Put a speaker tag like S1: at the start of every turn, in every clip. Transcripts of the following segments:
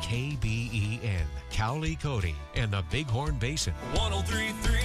S1: KBEN, Cowley, Cody, and the Bighorn Basin.
S2: 103.3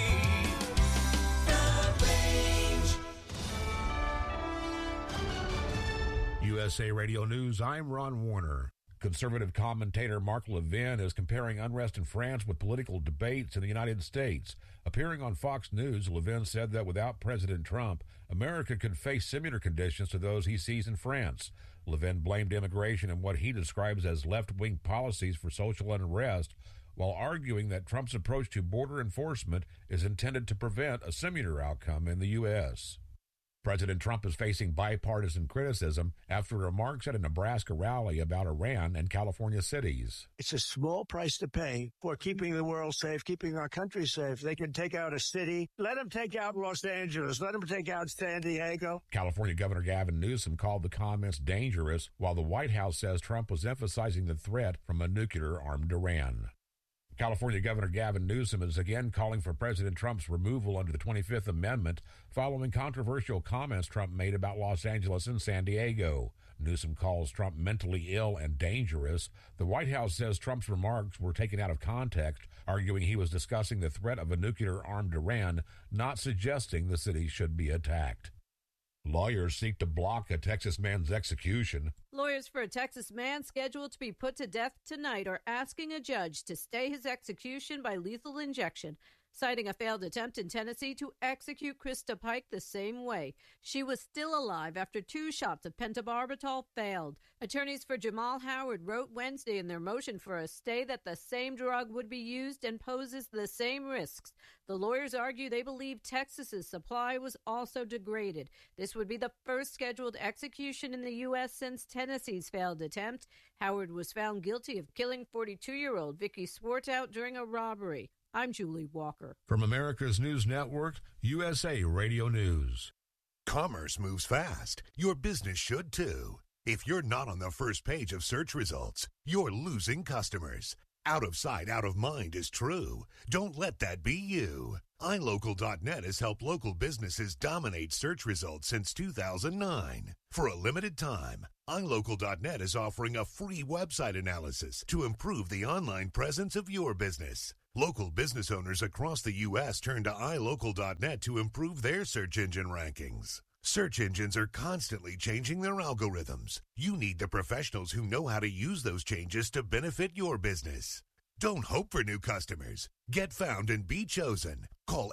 S2: The Range.
S3: USA Radio News, I'm Ron Warner. Conservative commentator Mark Levin is comparing unrest in France with political debates in the United States. Appearing on Fox News, Levin said that without President Trump, America could face similar conditions to those he sees in France. Levin blamed immigration and what he describes as left-wing policies for social unrest, while arguing that Trump's approach to border enforcement is intended to prevent a similar outcome in the U.S. President Trump is facing bipartisan criticism after remarks at a Nebraska rally about Iran and California cities.
S4: It's a small price to pay for keeping the world safe, keeping our country safe. They can take out a city. Let them take out Los Angeles. Let them take out San Diego.
S3: California Governor Gavin Newsom called the comments dangerous, while the White House says Trump was emphasizing the threat from a nuclear-armed Iran. California Governor Gavin Newsom is again calling for President Trump's removal under the 25th Amendment following controversial comments Trump made about Los Angeles and San Diego. Newsom calls Trump mentally ill and dangerous. The White House says Trump's remarks were taken out of context, arguing he was discussing the threat of a nuclear-armed Iran, not suggesting the city should be attacked. Lawyers seek to block a Texas man's execution.
S5: Lawyers for a Texas man scheduled to be put to death tonight are asking a judge to stay his execution by lethal injection, citing a failed attempt in Tennessee to execute Krista Pike the same way. She was still alive after 2 shots of pentobarbital failed. Attorneys for Jamal Howard wrote Wednesday in their motion for a stay that the same drug would be used and poses the same risks. The lawyers argue they believe Texas's supply was also degraded. This would be the first scheduled execution in the U.S. since Tennessee's failed attempt. Howard was found guilty of killing 42-year-old Vicky Swartout during a robbery. I'm Julie Walker.
S3: From America's News Network, USA Radio News.
S6: Commerce moves fast. Your business should too. If you're not on the first page of search results, you're losing customers. Out of sight, out of mind is true. Don't let that be you. iLocal.net has helped local businesses dominate search results since 2009. For a limited time, iLocal.net is offering a free website analysis to improve the online presence of your business. Local business owners across the U.S. turn to iLocal.net to improve their search engine rankings. Search engines are constantly changing their algorithms. You need the professionals who know how to use those changes to benefit your business. Don't hope for new customers. Get found and be chosen. Call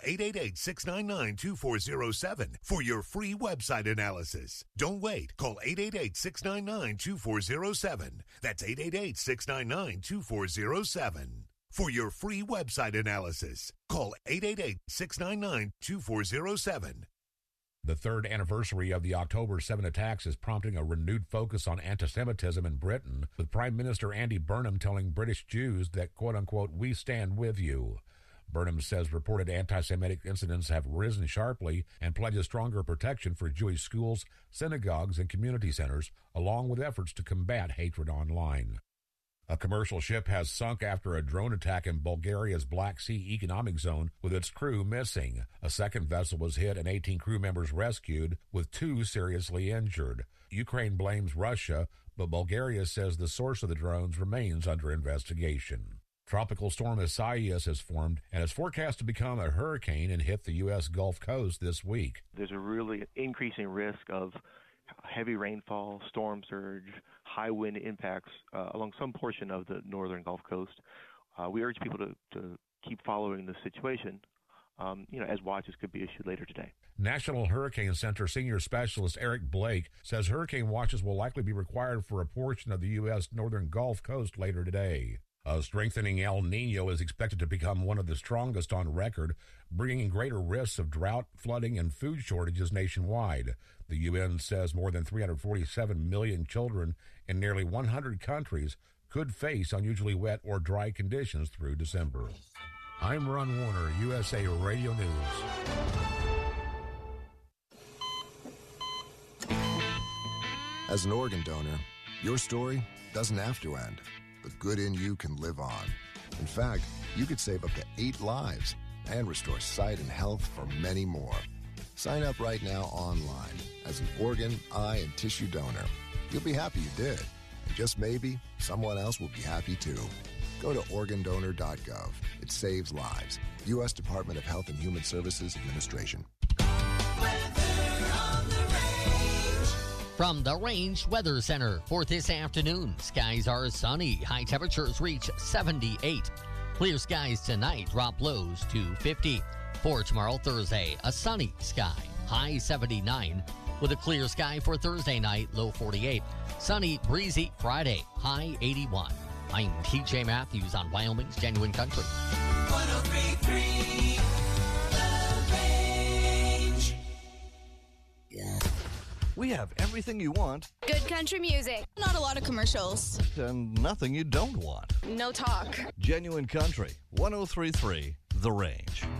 S6: 888-699-2407 for your free website analysis. Don't wait. Call 888-699-2407. That's 888-699-2407. For your free website analysis, call 888-699-2407.
S3: The third anniversary of the October 7 attacks is prompting a renewed focus on anti-Semitism in Britain, with Prime Minister Andy Burnham telling British Jews that, quote-unquote, we stand with you. Burnham says reported anti-Semitic incidents have risen sharply and pledges stronger protection for Jewish schools, synagogues, and community centers, along with efforts to combat hatred online. A commercial ship has sunk after a drone attack in Bulgaria's Black Sea economic zone with its crew missing. A second vessel was hit and 18 crew members rescued, with 2 seriously injured. Ukraine blames Russia, but Bulgaria says the source of the drones remains under investigation. Tropical storm Isaias has formed and is forecast to become a hurricane and hit the U.S. Gulf Coast this week.
S7: There's a really increasing risk of heavy rainfall, storm surge, high wind impacts along some portion of the northern Gulf Coast. We urge people to keep following the situation, as watches could be issued later today.
S3: National Hurricane Center senior specialist Eric Blake says hurricane watches will likely be required for a portion of the U.S. northern Gulf Coast later today. A strengthening El Nino is expected to become one of the strongest on record, bringing greater risks of drought, flooding, and food shortages nationwide. The UN says more than 347 million children in nearly 100 countries could face unusually wet or dry conditions through December. I'm Ron Warner, USA Radio News.
S8: As an organ donor, your story doesn't have to end. The good in you can live on. In fact, you could save up to 8 lives and restore sight and health for many more. Sign up right now online as an organ, eye, and tissue donor. You'll be happy you did. And just maybe, someone else will be happy too. Go to organdonor.gov. It saves lives. U.S. Department of Health and Human Services Administration.
S9: From the Range Weather Center for this afternoon, skies are sunny. High temperatures reach 78. Clear skies tonight drop lows to 50. For tomorrow, Thursday, a sunny sky. High 79. With a clear sky for Thursday night, low 48. Sunny, breezy Friday, high 81. I'm TJ Matthews on Wyoming's Genuine Country.
S2: 103.3 The Range.
S10: We have everything you want.
S11: Good country music. Not a lot of commercials.
S10: And nothing you don't want.
S11: No talk.
S10: Genuine Country, 103.3 The Range.